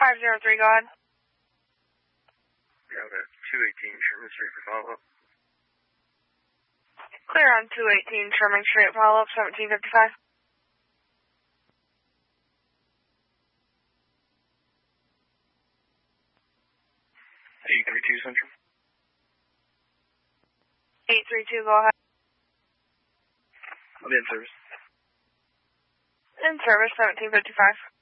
503, go ahead. Yeah, that's 218 Sherman Street for follow-up. Clear on 218 Sherman Street, follow-up 1755. Hey, 32 Central. 832, go ahead. I'll be in service. In service 1755.